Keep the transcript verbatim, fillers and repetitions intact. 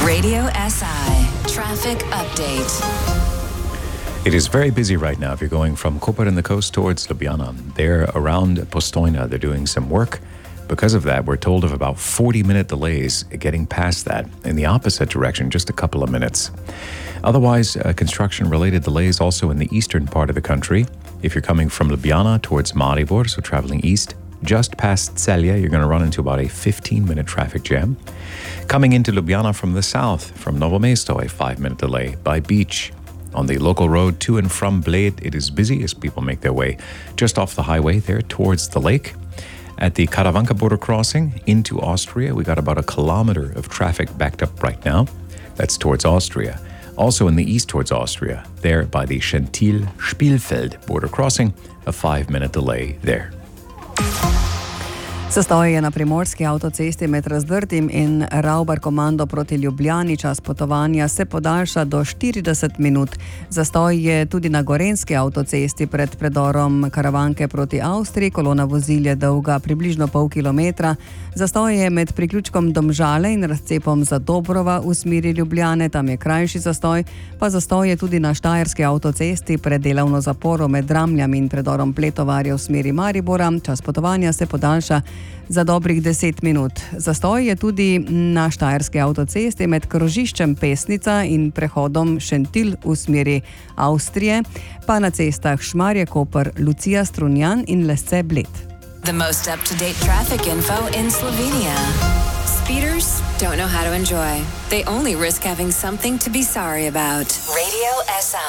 Radio S I Traffic Update. It is very busy right now if you're going from Koper in the coast towards Ljubljana. They're around Postojna. They're doing some work. Because of that, we're told of about forty-minute delays getting past that. In the opposite direction, just a couple of minutes. Otherwise, uh, construction-related delays also in the eastern part of the country. If you're coming from Ljubljana towards Maribor, so traveling east, just past Celje, you're going to run into about a fifteen-minute traffic jam. Coming into Ljubljana from the south, from Novo Mesto, a five-minute delay by Beach. On the local road to and from Bled, it is busy as people make their way just off the highway there towards the lake. At the Karavanka border crossing into Austria, we got about a kilometer of traffic backed up right now. That's towards Austria. Also in the east towards Austria, there by the Schentil-Spielfeld border crossing, a five-minute delay there. Zastoj je na primorski avtocesti med Razdrtim in Ravbar komando proti Ljubljani. Čas potovanja se podaljša do štirideset minut. Zastoj je tudi na gorenski avtocesti pred predorom Karavanke proti Avstriji. Kolona vozil je dolga približno pol kilometra. Zastoj je med priključkom Domžale in razcepom Zadobrova v smeri Ljubljane. Tam je krajši zastoj. Pa zastoj je tudi na štajerski avtocesti pred delovno zaporo med Dramljami in predorom Pletovarja v smeri Maribora. Čas potovanja se podaljša za dobrih deset minut. Zastoj je tudi na štajerski avtocesti med krožiščem Pesnica in prehodom Šentil v smeri Avstrije, pa na cestah Šmarje-Koper, Lucija-Strunjan in Lesce-Bled. The most up-to-date traffic info in Slovenia. Speeders don't know how to enjoy. They only risk having something to be sorry about. Radio S I.